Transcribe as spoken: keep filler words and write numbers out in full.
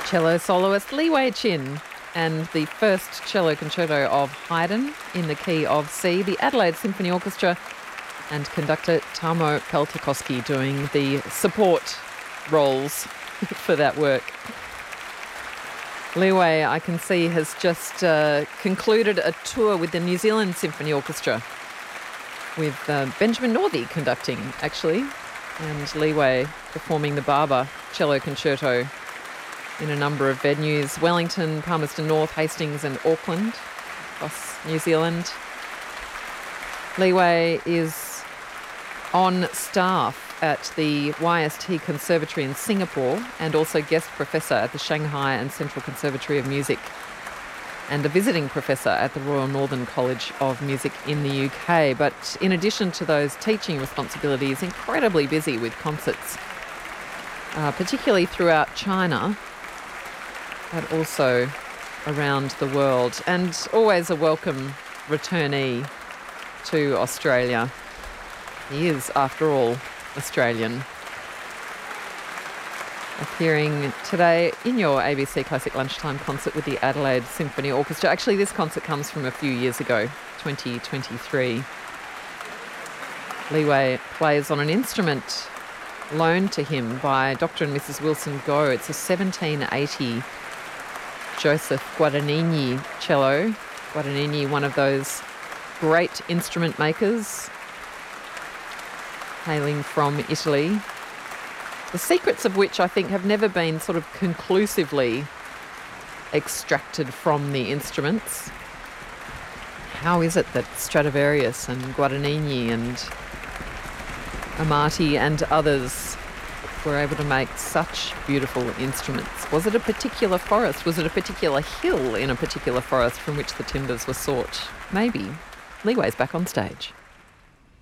Cello soloist Li Wei Chin and the first cello concerto of Haydn in the key of C, the Adelaide Symphony Orchestra, and conductor Tarmo Peltokoski doing the support roles for that work. Li Wei, I can see, has just uh, concluded a tour with the New Zealand Symphony Orchestra with uh, Benjamin Northey conducting, actually, and Li Wei performing the Barber Cello Concerto in a number of venues: Wellington, Palmerston North, Hastings and Auckland across New Zealand. Li Wei is on staff at the Y S T Conservatory in Singapore and also guest professor at the Shanghai and Central Conservatory of Music, and a visiting professor at the Royal Northern College of Music in the U K. But in addition to those teaching responsibilities, incredibly busy with concerts, uh, particularly throughout China, but also around the world, and always a welcome returnee to Australia. He is, after all, Australian. Appearing today in your A B C Classic Lunchtime concert with the Adelaide Symphony Orchestra. Actually, this concert comes from a few years ago, twenty twenty-three. Li Wei plays on an instrument loaned to him by Doctor and Missus Wilson Goh. It's a seventeen eighty Joseph Guadagnini cello. Guadagnini, one of those great instrument makers, hailing from Italy, the secrets of which I think have never been sort of conclusively extracted from the instruments. How is it that Stradivarius and Guadagnini and Amati and others were able to make such beautiful instruments? Was it a particular forest? Was it a particular hill in a particular forest from which the timbers were sought? Maybe. Li Wei's back on stage.